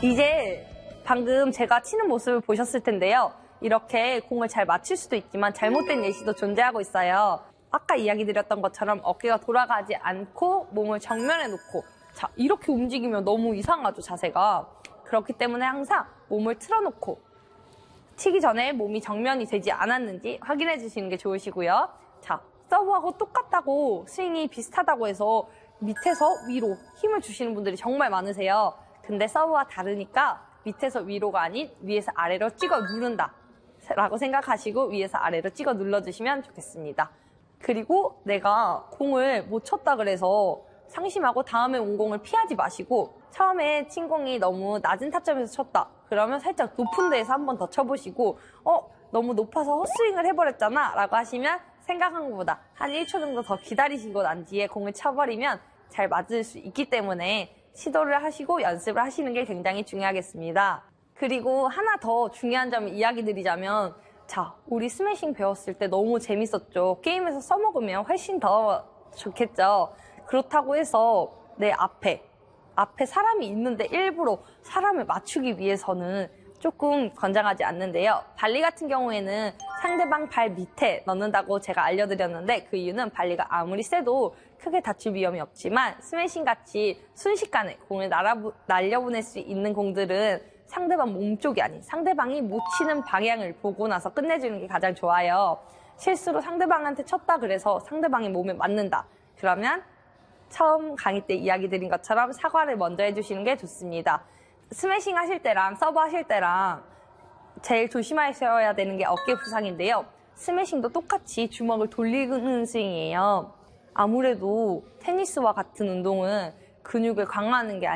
이제 방금 제가 치는 모습을 보셨을 텐데요. 이렇게 공을 잘 맞출 수도 있지만 잘못된 예시도 존재하고 있어요. 아까 이야기 드렸던 것처럼 어깨가 돌아가지 않고 몸을 정면에 놓고 자, 이렇게 움직이면 너무 이상하죠, 자세가. 그렇기 때문에 항상 몸을 틀어놓고 치기 전에 몸이 정면이 되지 않았는지 확인해 주시는 게 좋으시고요. 자, 서브하고 똑같다고 스윙이 비슷하다고 해서 밑에서 위로 힘을 주시는 분들이 정말 많으세요. 근데 서브와 다르니까 밑에서 위로가 아닌 위에서 아래로 찍어 누른다 라고 생각하시고 위에서 아래로 찍어 눌러주시면 좋겠습니다. 그리고 내가 공을 못 쳤다 그래서 상심하고 다음에 온 공을 피하지 마시고 처음에 친 공이 너무 낮은 타점에서 쳤다. 그러면 살짝 높은 데에서 한 번 더 쳐보시고 너무 높아서 헛스윙을 해버렸잖아 라고 하시면 생각한 것보다 한 1초 정도 더 기다리시고 난 뒤에 공을 쳐버리면 잘 맞을 수 있기 때문에 시도를 하시고 연습을 하시는 게 굉장히 중요하겠습니다. 그리고 하나 더 중요한 점을 이야기 드리자면 자, 우리 스매싱 배웠을 때 너무 재밌었죠. 게임에서 써먹으면 훨씬 더 좋겠죠. 그렇다고 해서 내 앞에 사람이 있는데 일부러 사람을 맞추기 위해서는 조금 권장하지 않는데요. 발리 같은 경우에는 상대방 발 밑에 넣는다고 제가 알려드렸는데 그 이유는 발리가 아무리 세도 크게 다칠 위험이 없지만 스매싱 같이 순식간에 공을 날려보낼 수 있는 공들은 상대방 몸쪽이 아닌 상대방이 못 치는 방향을 보고 나서 끝내주는 게 가장 좋아요. 실수로 상대방한테 쳤다 그래서 상대방의 몸에 맞는다. 그러면 처음 강의 때 이야기 드린 것처럼 사과를 먼저 해주시는 게 좋습니다. 스매싱 하실 때랑 서브 하실 때랑 제일 조심하셔야 되는 게 어깨 부상인데요. 스매싱도 똑같이 주먹을 돌리는 스윙이에요. 아무래도 테니스와 같은 운동은 근육을 강화하는 게